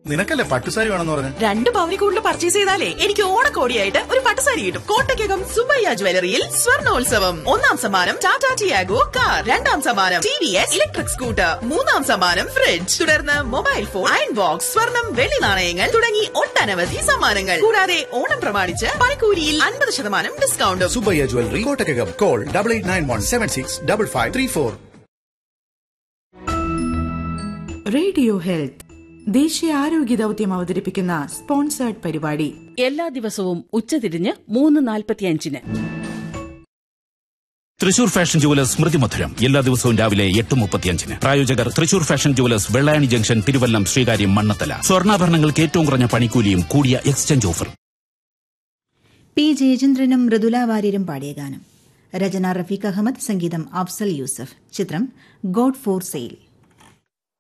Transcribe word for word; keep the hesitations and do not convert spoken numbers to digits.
നിനക്കല്ലേ പട്ടുസാരി വേണമെന്ന് പറഞ്ഞു. രണ്ട് പവനി കൂടുതൽ പർച്ചേസ് ചെയ്താലേ എനിക്ക് ഓണക്കോടിയായിട്ട് ഒരു പട്ടുസാരി കിട്ടും. കോട്ടയ്ക്കകം സുബയ്യ ജ്വല്ലറിയിൽ സ്വർണോത്സവം. ഒന്നാം സമ്മാനം ടാറ്റാ ടിയാഗോ കാർ, രണ്ടാം സമ്മാനം T V S electric scooter, മൂന്നാം സമ്മാനം ഫ്രിഡ്ജ്, തുടർന്ന് മൊബൈൽ ഫോൺ, അയൺ ബോക്സ്, സ്വർണം, വെള്ളി നാണയങ്ങൾ തുടങ്ങി ഒട്ടനവധി സമ്മാനങ്ങൾ. കൂടാതെ ഓണം പ്രമാണിച്ച് പണിക്കൂലിയിൽ അൻപത് ശതമാനം ഡിസ്കൗണ്ടും. Subbaiah jewellery, Kottakkakam. Call double eight nine one seven six double five three four. Radio health ദേശീയ ആരോഗ്യ ദൌത്യം അവതരിപ്പിക്കുന്ന സ്പോൺസേർഡ് പരിപാടി എല്ലാ ദിവസവും ഉച്ചതിരിഞ്ഞ് മൂന്ന് നാൽപ്പത്തിയഞ്ചിന്. തൃശൂർ ഫാഷൻ ജുവലേഴ്സ് സ്മൃതി മധുരം എല്ലാ ദിവസവും രാവിലെ എട്ട് മുപ്പത്തിയഞ്ചിന്. പ്രായോജകർ Thrissur fashion jewellers, Vellayani junction, Thiruvallam, Sreekaryam, Mannathala. സ്വർണ്ണാഭരണങ്ങൾക്ക് ഏറ്റവും കുറഞ്ഞ പണിക്കൂലിയും കൂടിയ എക്സ്ചേഞ്ച് ഓഫർ. പി ജയചന്ദ്രനും മൃദുല വാര്യരും പാടിയ ഗാനം. രചന റഫീഖ് അഹമ്മദ്, സംഗീതം അഫ്സൽ യൂസഫ്. ചിത്രം ഗോഡ് ഫോർ സെയിൽ.